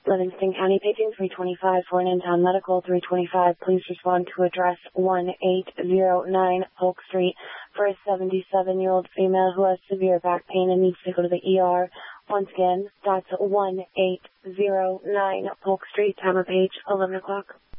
Livingston County paging 325 for an in-town medical 325. Please respond to address 1809 Polk Street for a 77-year-old female who has severe back pain and needs to go to the ER. Once again, that's 1809 Polk Street, time of page 11 o'clock.